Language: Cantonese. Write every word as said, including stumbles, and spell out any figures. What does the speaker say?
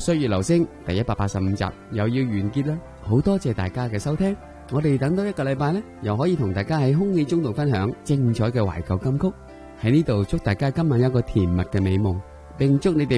歲月留聲第一百八十五集又要完結啦，好多謝大家嘅收聽。我哋等多一個禮拜呢，又可以同大家喺空氣中度分享精彩嘅懷舊金曲。喺呢度祝大家今晚有一個甜蜜嘅美夢，並祝你哋